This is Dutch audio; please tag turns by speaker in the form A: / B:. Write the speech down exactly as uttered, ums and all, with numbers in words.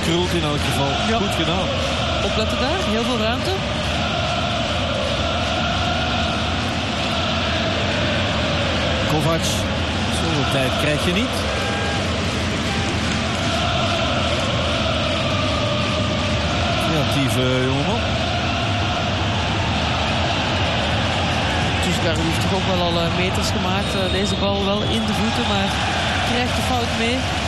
A: gekruld in elk geval.
B: Ja.
A: Goed gedaan.
B: Opletten daar, heel veel ruimte.
A: Kovac, zoveel tijd krijg je niet. Creatieve jongeman.
B: Tuskar heeft toch ook wel al uh, meters gemaakt. Uh, deze bal wel in de voeten, maar krijgt de fout mee.